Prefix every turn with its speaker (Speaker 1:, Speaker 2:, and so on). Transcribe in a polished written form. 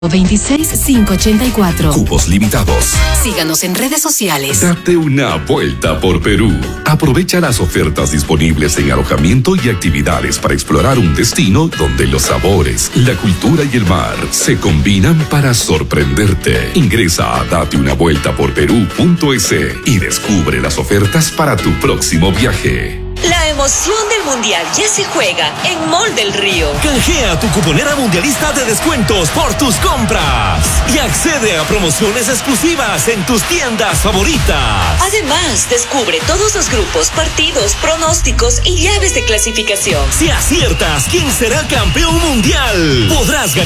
Speaker 1: 26584.
Speaker 2: Cupos limitados.
Speaker 1: Síganos en redes sociales.
Speaker 2: Date una vuelta por Perú. Aprovecha las ofertas disponibles en alojamiento y actividades para explorar un destino donde los sabores, la cultura y el mar se combinan para sorprenderte. Ingresa a dateunavueltaporperú.es y descubre las ofertas para tu próximo viaje.
Speaker 3: La emoción del Mundial ya se juega en Mall del Río.
Speaker 4: Canjea tu cuponera mundialista de descuentos por tus compras y accede a promociones exclusivas en tus tiendas favoritas.
Speaker 3: Además, descubre todos los grupos, partidos, pronósticos y llaves de clasificación.
Speaker 4: Si aciertas quién será campeón mundial, podrás ganar